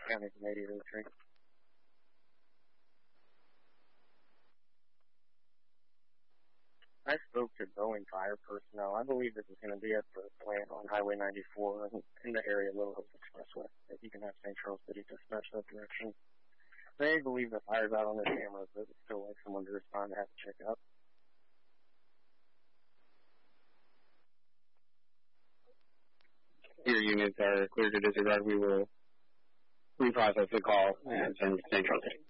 County 8003. I spoke to Boeing fire personnel. I believe this is going to be at the plant on Highway 94 in the area of Little Hills Expressway. If you can have St. Charles City dispatch that direction. They believe the fire's out on their cameras, but it's still like someone to respond to have to check out. Your units are clear to disregard. We will reprocess the call and send St. Charles City.